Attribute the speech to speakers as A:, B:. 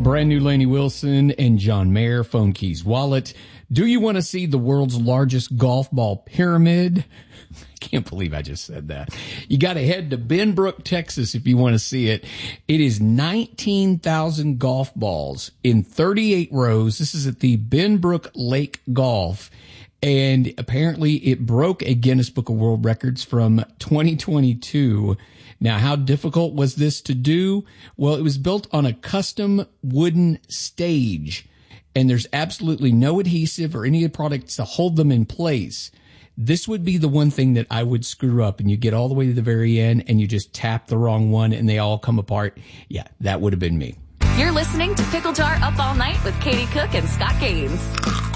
A: Brand new Lainey Wilson and John Mayer, Phone Keys Wallet. Do you want to see the world's largest golf ball pyramid? I can't believe I just said that. You got to head to Benbrook, Texas if you want to see it. It is 19,000 golf balls in 38 rows. This is at the Benbrook Lake Golf. And apparently it broke a Guinness Book of World Records from 2022. Now, how difficult was this to do? Well, it was built on a custom wooden stage, and there's absolutely no adhesive or any products to hold them in place. This would be the one thing that I would screw up, and you get all the way to the very end and you just tap the wrong one and they all come apart. Yeah, that would have been me.
B: You're listening to Pickle Jar Up All Night with Katie Cook and Scott Gaines.